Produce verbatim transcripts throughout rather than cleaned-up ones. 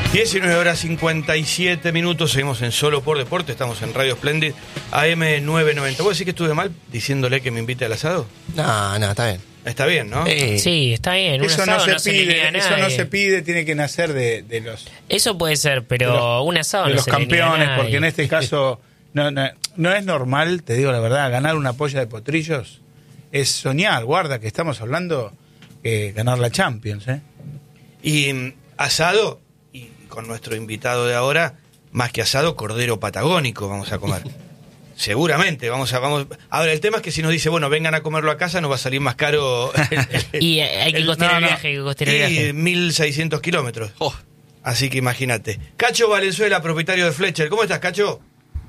diecinueve horas cincuenta y siete minutos, seguimos en Solo por Deporte, estamos en Radio Splendid, A M novecientos noventa. ¿Vos decís que estuve mal diciéndole que me invite al asado? No, no, está bien. Está bien, ¿no? Eh, sí, está bien. Un eso asado no se no se le pide, niega a eso no nadie. se pide, tiene que nacer de, de los Eso puede ser, pero de los, un asado de no los se le niega a campeones, nadie. porque en este caso no, no, no es normal, te digo la verdad, ganar una polla de potrillos es soñar. Guarda que estamos hablando de ganar la Champions, ¿eh? Y mm, asado, y con nuestro invitado de ahora, más que asado, cordero patagónico vamos a comer. Seguramente, vamos a... vamos. Ahora, el tema es que si nos dice, bueno, vengan a comerlo a casa, nos va a salir más caro... el- el- Y hay que el- costear el no, no. viaje, hay que costear el Y viaje. mil seiscientos kilómetros. Oh, así que imagínate. Cacho Valenzuela, propietario de Fletcher. ¿Cómo estás, Cacho?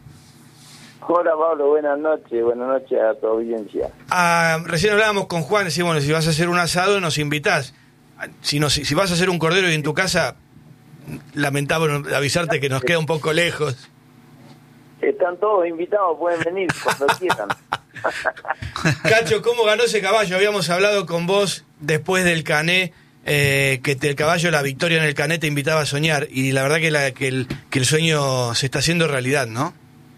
Hola Pablo, buenas noches, buenas noches a tu audiencia. Ah, recién hablábamos con Juan, decimos, bueno, si vas a hacer un asado, nos invitás. Si, no, si, si vas a hacer un cordero y en tu casa, lamentable avisarte que nos queda un poco lejos. Están todos invitados, pueden venir cuando quieran. Cacho, ¿cómo ganó ese caballo? Habíamos hablado con vos después del Cané, eh, que te, el caballo, la victoria en el Cané te invitaba a soñar, y la verdad que, la, que, el, que el sueño se está haciendo realidad, ¿no?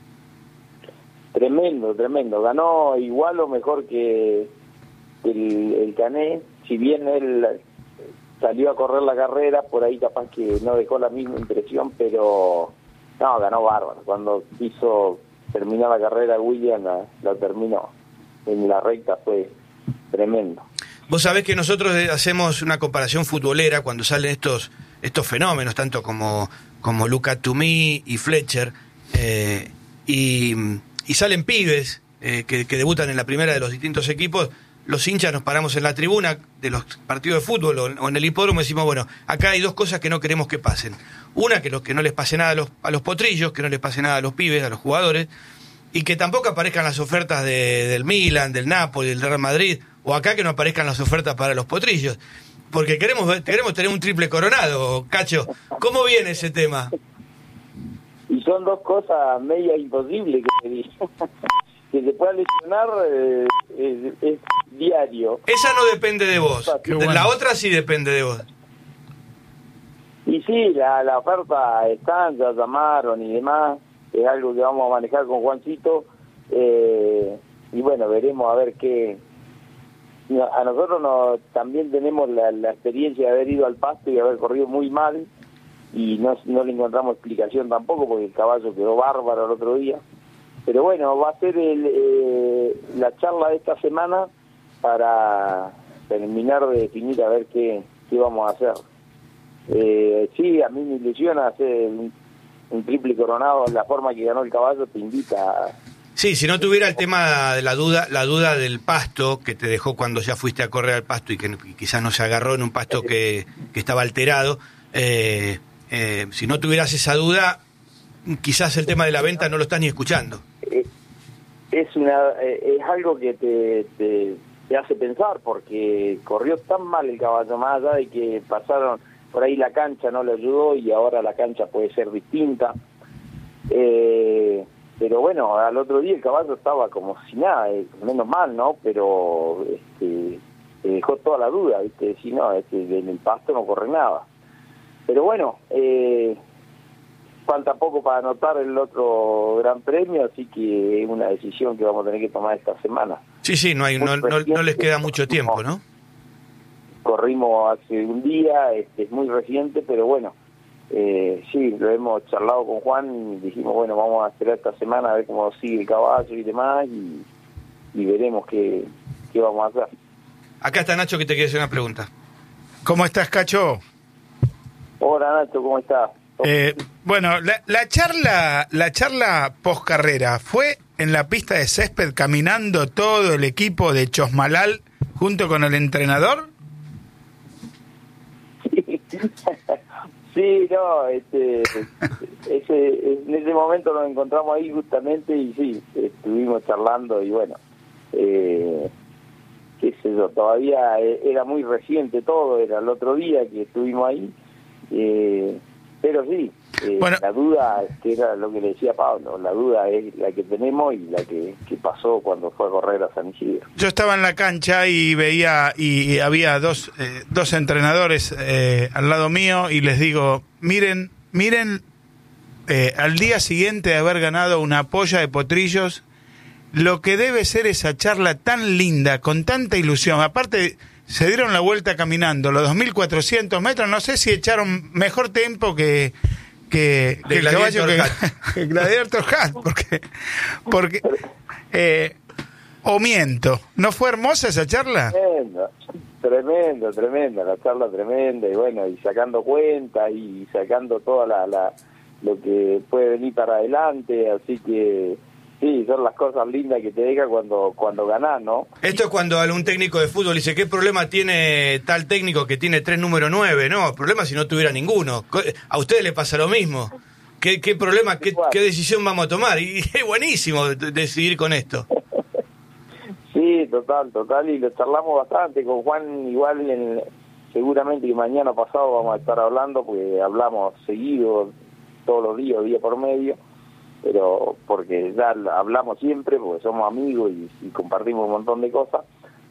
Tremendo, tremendo. Ganó igual o mejor que el, el Cané, si bien él salió a correr la carrera, por ahí capaz que no dejó la misma impresión, pero no, ganó bárbaro. Cuando quiso terminar la carrera, William la, la terminó. En la recta fue tremendo. Vos sabés que nosotros hacemos una comparación futbolera cuando salen estos estos fenómenos, tanto como, como Luca Tumí y Fletcher, eh, y, y salen pibes eh, que, que debutan en la primera de los distintos equipos. Los hinchas nos paramos en la tribuna de los partidos de fútbol o, o en el hipódromo y decimos, bueno, acá hay dos cosas que no queremos que pasen. Una, que, los, que no les pase nada a los, a los potrillos, que no les pase nada a los pibes, a los jugadores, y que tampoco aparezcan las ofertas de, del Milan, del Napoli, del Real Madrid, o acá que no aparezcan las ofertas para los potrillos. Porque queremos queremos tener un triple coronado, Cacho. ¿Cómo viene ese tema? Y son dos cosas media imposibles que te digo. Que se pueda lesionar eh, es, es diario. Esa no depende de vos. Qué bueno. La otra sí depende de vos. Y sí, la, la oferta están, ya llamaron y demás, es algo que vamos a manejar con Juancito, eh, y bueno, veremos a ver qué... A nosotros nos, también tenemos la, la experiencia de haber ido al pasto y haber corrido muy mal, y no, no le encontramos explicación tampoco, porque el caballo quedó bárbaro el otro día. Pero bueno, va a ser el, eh, la charla de esta semana para terminar de definir a ver qué, qué vamos a hacer. Eh, sí, a mí me ilusiona hacer un, un triple coronado. La forma que ganó el caballo te invita a... Sí, si no tuviera el tema de la duda, la duda del pasto que te dejó cuando ya fuiste a correr al pasto y que quizás no se agarró en un pasto que, que estaba alterado, eh, eh, si no tuvieras esa duda, quizás el tema de la venta no lo estás ni escuchando. Es una eh, es algo que te, te, te hace pensar, porque corrió tan mal el caballo, más allá de que pasaron por ahí, la cancha no le ayudó y ahora la cancha puede ser distinta. Eh, pero bueno, al otro día el caballo estaba como si nada, eh, menos mal, ¿no? Pero este, te dejó toda la duda, ¿viste? Si no, este, en el pasto no corre nada. Pero bueno, eh, falta poco para anotar el otro gran premio, así que es una decisión que vamos a tener que tomar esta semana. Sí, sí, no hay, no, no, no les queda mucho tiempo, ¿no? Corrimos hace un día, este, es muy reciente, pero bueno, eh, sí, lo hemos charlado con Juan y dijimos, bueno, vamos a esperar esta semana a ver cómo sigue el caballo y demás, y, y veremos qué, qué vamos a hacer. Acá está Nacho que te quiere hacer una pregunta. ¿Cómo estás, Cacho? Hola Nacho, ¿cómo estás? Eh, bueno, la, la charla, la charla post carrera fue en la pista de césped, caminando todo el equipo de Chosmalal junto con el entrenador. Sí, no, este, ese, en ese momento nos encontramos ahí justamente y sí, estuvimos charlando y bueno, eh, qué sé yo, todavía era muy reciente todo, era el otro día que estuvimos ahí, eh, pero sí, Eh, Bueno. La duda, que era lo que le decía Pablo, la duda es la que tenemos y la que, que pasó cuando fue a correr a San Isidro. Yo estaba en la cancha y veía, y, y había dos, eh, dos entrenadores eh, al lado mío, y les digo, miren, miren, eh, al día siguiente de haber ganado una polla de potrillos, lo que debe ser esa charla tan linda, con tanta ilusión. Aparte, se dieron la vuelta caminando los dos mil cuatrocientos metros, no sé si echaron mejor tiempo que... que, De que el caballo Gladiator que, Hat. que Gladiator Hat, porque... porque eh, o miento, ¿no fue hermosa esa charla? Tremendo, tremendo, tremenda, la charla tremenda, y bueno, y sacando cuentas y sacando toda la, la lo que puede venir para adelante, así que sí, son las cosas lindas que te deja cuando cuando ganás, ¿no? Esto es cuando algún técnico de fútbol dice, ¿qué problema tiene tal técnico que tiene tres número nueve? No, problema si no tuviera ninguno. A ustedes les pasa lo mismo. ¿Qué, qué problema, qué, qué decisión vamos a tomar? Y es buenísimo decidir con esto. Sí, total, total, y lo charlamos bastante con Juan, igual en, seguramente que mañana pasado vamos a estar hablando, porque hablamos seguido, todos los días, día por medio, pero porque ya hablamos siempre, porque somos amigos y, y compartimos un montón de cosas,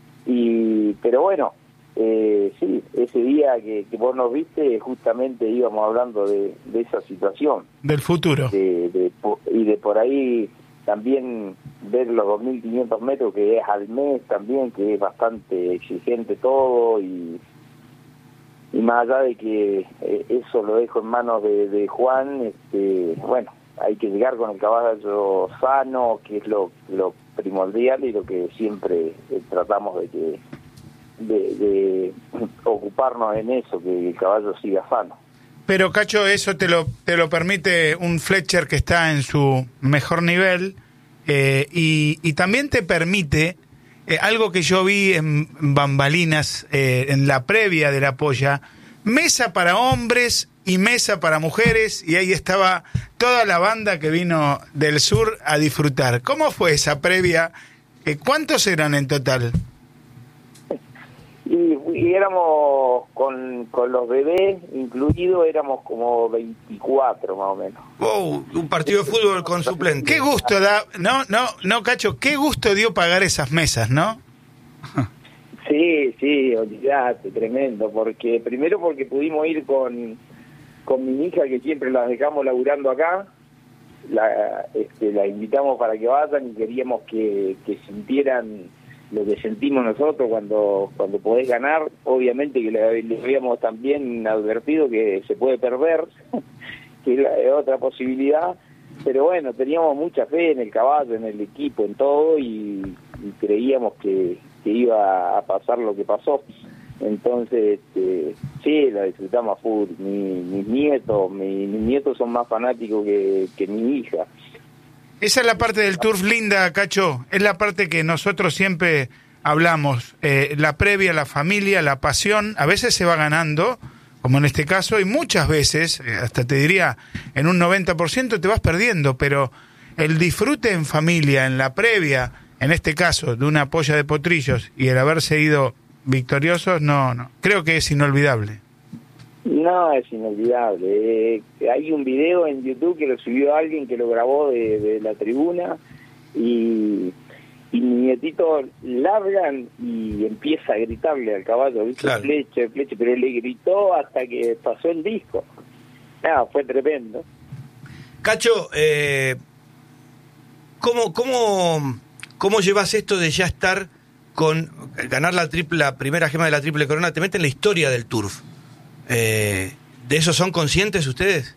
y pero bueno, eh, sí, ese día que, que vos nos viste, justamente íbamos hablando de, de esa situación. Del futuro. De, de, y de por ahí también ver los dos mil quinientos metros, que es al mes también, que es bastante exigente todo, y, y más allá de que eh, eso lo dejo en manos de, de Juan, este, bueno, hay que llegar con el caballo sano, que es lo, lo primordial y lo que siempre eh, tratamos de que de, de ocuparnos en eso, que el caballo siga sano. Pero Cacho, eso te lo te lo permite un Fletcher que está en su mejor nivel, eh, y, y también te permite eh, algo que yo vi en bambalinas, eh, en la previa de la polla, mesa para hombres y mesa para mujeres, y ahí estaba toda la banda que vino del sur a disfrutar. ¿Cómo fue esa previa? Eh, ¿Cuántos eran en total? Y, y éramos, con, con los bebés incluidos, éramos como veinticuatro más o menos. Wow, un partido de fútbol con suplente. Qué gusto da, no, no, no, Cacho, qué gusto dio pagar esas mesas, ¿no? Sí, sí, olvidate, tremendo, porque primero porque pudimos ir con, con mi hija, que siempre las dejamos laburando acá, la, este, la invitamos para que vayan y queríamos que, que sintieran lo que sentimos nosotros cuando cuando podés ganar. Obviamente que le, le habíamos también advertido que se puede perder, que es, la, es otra posibilidad, pero bueno, teníamos mucha fe en el caballo, en el equipo, en todo, y, y creíamos que, que iba a pasar lo que pasó. Entonces, este, sí, la disfrutamos a full. Mi, mis nietos, mi, mis nietos son más fanáticos que, que mi hija. Esa es la parte del turf linda, Cacho. Es la parte que nosotros siempre hablamos. Eh, la previa, la familia, la pasión. A veces se va ganando, como en este caso, y muchas veces, eh, hasta te diría, en un noventa por ciento te vas perdiendo. Pero el disfrute en familia, en la previa, en este caso, de una polla de potrillos, y el haberse ido victoriosos, no, no. Creo que es inolvidable. No, es inolvidable. Eh, hay un video en YouTube que lo subió alguien que lo grabó de, de la tribuna, y, y mi nietito largan y empieza a gritarle al caballo, ¿viste? Claro. Fleche, fleche, pero le gritó hasta que pasó el disco. No, fue tremendo. Cacho, eh, ¿cómo, cómo, ¿cómo llevas esto de ya estar con ganar la triple, la primera gema de la triple corona? Te mete en la historia del turf. Eh, ¿De eso son conscientes ustedes?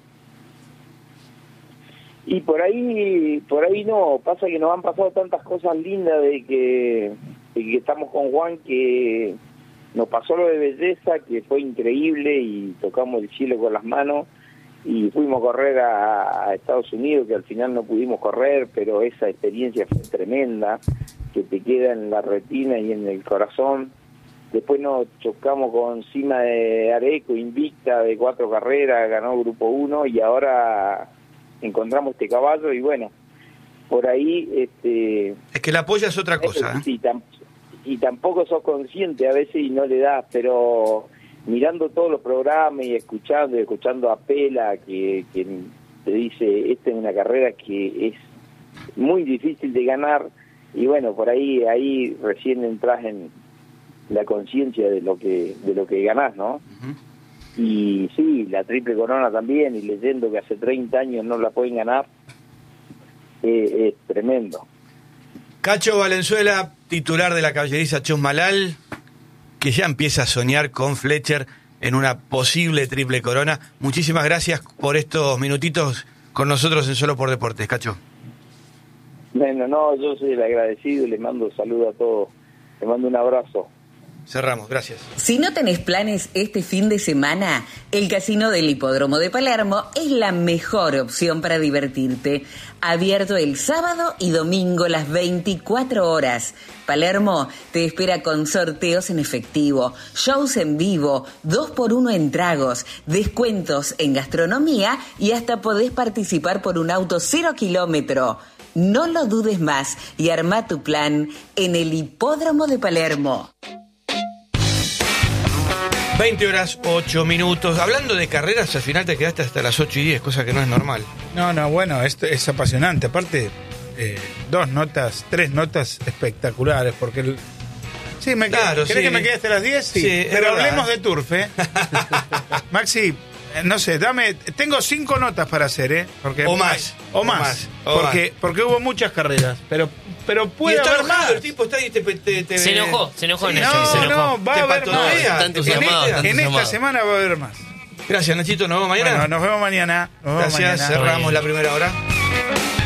Y por ahí por ahí no, pasa que nos han pasado tantas cosas lindas de que, de que estamos con Juan, que nos pasó lo de belleza, que fue increíble, y tocamos el cielo con las manos, y fuimos a correr a, a Estados Unidos, que al final no pudimos correr, pero esa experiencia fue tremenda, que te queda en la retina y en el corazón. Después nos chocamos con Cima de Areco, invicta de cuatro carreras, ganó Grupo uno, y ahora encontramos este caballo, y bueno, por ahí... este Es que la polla es otra cosa, ¿eh? Sí, tam- y tampoco sos consciente a veces y no le das, pero mirando todos los programas y escuchando, y escuchando a Pela, que, que te dice, esta es una carrera que es muy difícil de ganar, y bueno, por ahí ahí recién entras en la conciencia de lo que de lo que ganás, ¿no? Uh-huh. Y sí, la Triple Corona también, y leyendo que hace treinta años no la pueden ganar, eh, es tremendo. Cacho Valenzuela, titular de la caballeriza Chusmalal, que ya empieza a soñar con Fletcher en una posible Triple Corona. Muchísimas gracias por estos minutitos con nosotros en Solo por Deportes, Cacho. Bueno, no, yo soy el agradecido y les mando un saludo a todos. Les mando un abrazo. Cerramos, gracias. Si no tenés planes este fin de semana, el Casino del Hipódromo de Palermo es la mejor opción para divertirte. Abierto el sábado y domingo las veinticuatro horas. Palermo te espera con sorteos en efectivo, shows en vivo, dos por uno en tragos, descuentos en gastronomía y hasta podés participar por un auto cero kilómetro. No lo dudes más y arma tu plan en el Hipódromo de Palermo. veinte horas, ocho minutos. Hablando de carreras, al final te quedaste hasta las ocho y diez, cosa que no es normal. No, no, bueno, esto es apasionante. Aparte, eh, dos notas, tres notas espectaculares, porque el... Sí, me claro, ¿querés sí. que me quede hasta las diez? Sí, sí, pero verdad. Hablemos de Turf, ¿eh? Maxi, no sé, dame, tengo cinco notas para hacer, ¿eh? Porque o más. O, o más, más o porque, más. porque hubo muchas carreras, pero, pero puede y está haber enojado, más. el tipo está ahí, te, te, te, Se enojó, se enojó sí, Nacho, No, se enojó. no, va Te a haber patonea, más. está te entusiasmado, pelea. está En esta entusiasmado. semana va a haber más. Gracias, Nachito, nos vemos mañana. Bueno, nos vemos mañana. Nos vemos Gracias, mañana. cerramos la primera hora.